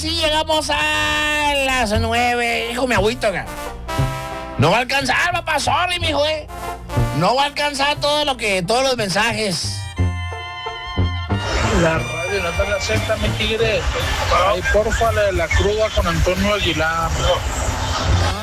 casi llegamos a las 9. Hijo, mi agüito acá. No va a alcanzar, papá, sorry, mijo, No va a alcanzar todos los mensajes. La radio no te la acepta, mi tigre. Ay, porfa, la cruda con Antonio Aguilar.